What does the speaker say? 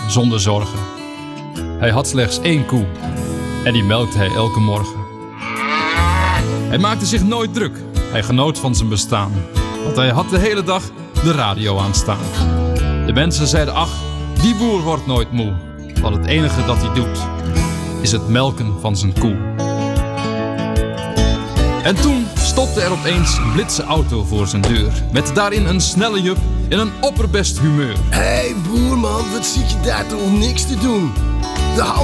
zonder zorgen. Hij had slechts 1 koe en die melkte hij elke morgen. Hij maakte zich nooit druk, hij genoot van zijn bestaan, want hij had de hele dag de radio aanstaan. De mensen zeiden, ach, die boer wordt nooit moe, want het enige dat hij doet is het melken van zijn koe. En toen stopte er opeens een blitse auto voor zijn deur, met daarin een snelle jup in een opperbest humeur. Hé boerman, wat zit je daar toch niks te doen? De